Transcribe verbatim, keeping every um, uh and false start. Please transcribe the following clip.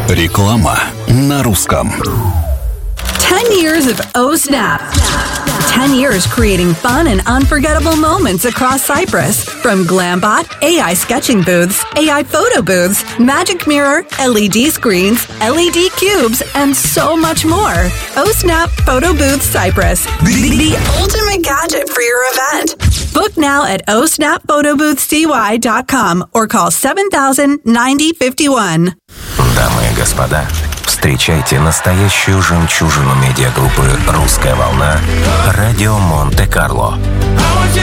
Реклама на русском. ten years of Oh Snap! ten years creating fun and unforgettable moments across Cyprus. From Glambot, A I sketching booths, A I photo booths, magic mirror, L E D screens, L E D cubes, and so much more. Oh Snap Photo Booth Cyprus. The, the ultimate gadget for your event. Book now at oh snap photo booth c y dot com or call seven thousand ninety fifty-one. Дамы и господа, встречайте настоящую жемчужину медиагруппы «Русская волна» — Радио Монте-Карло.